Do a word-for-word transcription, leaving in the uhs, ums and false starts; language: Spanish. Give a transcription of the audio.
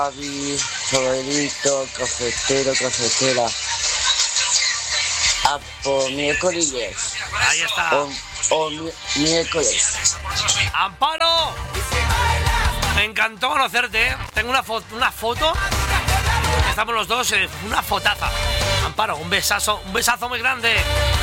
Javi, Jovelito, cafetero, cafetera. A por miércoles. Ahí está. O, o mi, miércoles. ¡Amparo! Me encantó conocerte, ¿eh? Tengo una, fo- una foto. Estamos los dos, eh, una fotaza. Amparo, un besazo, un besazo muy grande.